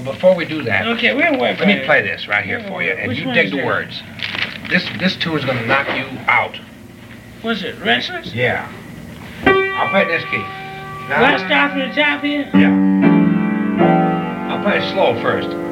before we do that, Okay, we'll work. let me play this right here for you, and Which you one dig is the that? words. This tune is gonna knock you out. What's it, Restless? Yeah. I'll play this key. Now, Will I start from the top here? yeah. I'll play it slow first.